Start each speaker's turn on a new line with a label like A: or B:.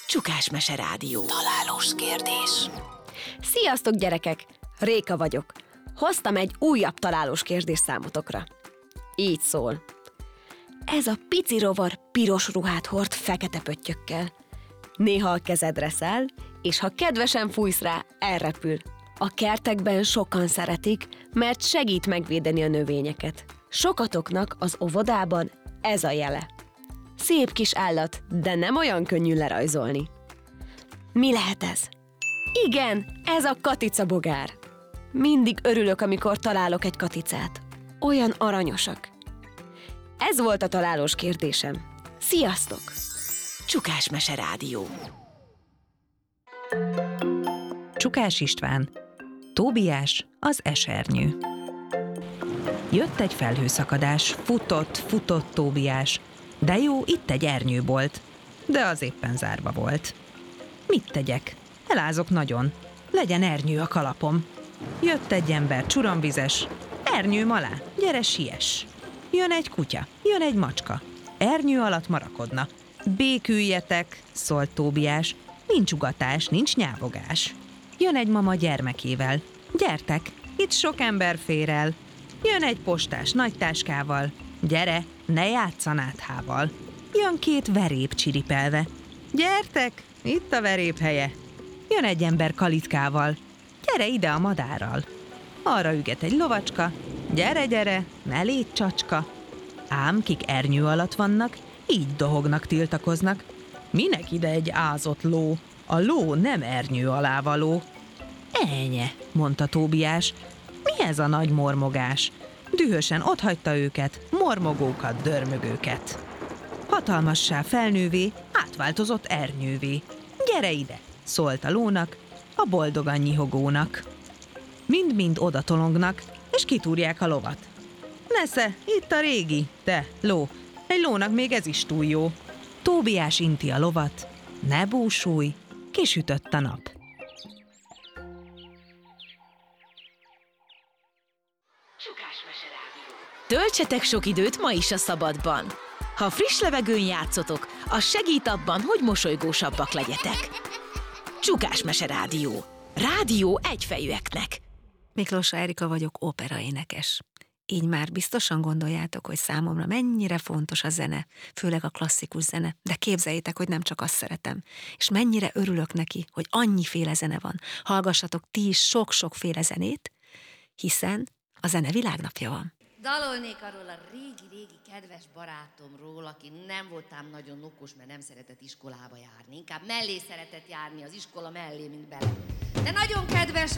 A: Csukásmese Rádió. Találós kérdés.
B: Sziasztok, gyerekek! Réka vagyok. Hoztam egy újabb találós kérdés számotokra. Így szól. Ez a pici rovar piros ruhát hord fekete pöttyökkel. Néha a kezedre száll, és ha kedvesen fújsz rá, elrepül. A kertekben sokan szeretik, mert segít megvédeni a növényeket. Sokatoknak az óvodában ez a jele. Szép kis állat, de nem olyan könnyű lerajzolni. Mi lehet ez? Igen, ez a katicabogár. Mindig örülök, amikor találok egy katicát. Olyan aranyosak. Ez volt a találós kérdésem. Sziasztok!
A: Csukásmese Rádió.
C: Csukás István, Tóbiás, az esernyő. Jött egy felhőszakadás, futott Tóbiás, de jó, itt egy ernyőbolt, de az éppen zárva volt. Mit tegyek? Elázok nagyon. Legyen ernyő a kalapom. Jött egy ember, csuromvizes. Ernyőm alá, gyere siess. Jön egy kutya, jön egy macska. Ernyő alatt marakodna. Béküljetek, szólt Tóbiás. Nincs ugatás, nincs nyávogás. Jön egy mama gyermekével. Gyertek, itt sok ember fér el. Jön egy postás nagy táskával. Gyere, ne játsz a náthával. Jön két verép csiripelve. Gyertek, itt a verép helye. Jön egy ember kalitkával. Gyere ide a madárral. Arra üget egy lovacska. Gyere, ne légy csacska. Ám kik ernyő alatt vannak, így dohognak, tiltakoznak. Minek ide egy ázott ló? A ló nem ernyő alá való. Enye, mondta Tóbiás. Mi ez a nagy mormogás? Dühösen otthagyta őket, mormogókat, dörmögőket. Hatalmassá felnővé, átváltozott ernyővé. Gyere ide, szólt a lónak, a boldogan nyihogónak. Mind-mind oda tolongnak, és kitúrják a lovat. Nesze, itt a régi, te, ló, egy lónak még ez is túl jó. Tóbiás inti a lovat, ne búsulj, kisütött a nap.
A: Csukásmese Rádió. Töltsetek sok időt ma is a szabadban. Ha friss levegőn játszotok, az segít abban, hogy mosolygósabbak legyetek. Csukásmese Rádió. Rádió egyfejűeknek.
D: Miklósa Erika vagyok, operaénekes. Így már biztosan gondoljátok, hogy számomra mennyire fontos a zene, főleg a klasszikus zene, de képzeljétek, hogy nem csak azt szeretem. És mennyire örülök neki, hogy annyiféle zene van. Hallgassatok ti is sok-sokféle zenét, hiszen a zene világnapja van.
E: Dalolnék arról a régi-régi kedves barátomról, aki nem voltám nagyon okos, mert nem szeretett iskolába járni. Inkább mellé szeretett járni, az iskola mellé, mint bele. De nagyon kedves